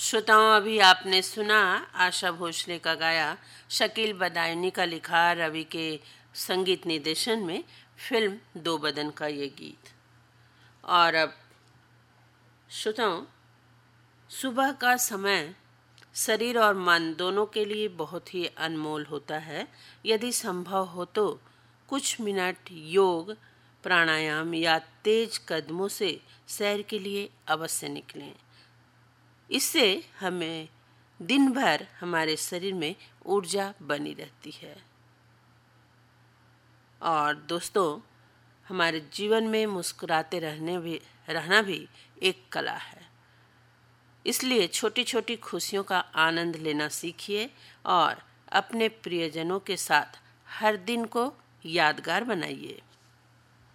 श्रोताओं, अभी आपने सुना आशा भोसले का गाया, शकील बदायूनी का लिखा, रवि के संगीत निर्देशन में फिल्म दो बदन का ये गीत। और अब श्रोताओं, सुबह का समय शरीर और मन दोनों के लिए बहुत ही अनमोल होता है। यदि संभव हो तो कुछ मिनट योग, प्राणायाम या तेज कदमों से सैर के लिए अवश्य निकलें। इससे हमें दिन भर हमारे शरीर में ऊर्जा बनी रहती है। और दोस्तों, हमारे जीवन में मुस्कुराते रहना भी एक कला है। इसलिए छोटी छोटी खुशियों का आनंद लेना सीखिए और अपने प्रियजनों के साथ हर दिन को यादगार बनाइए।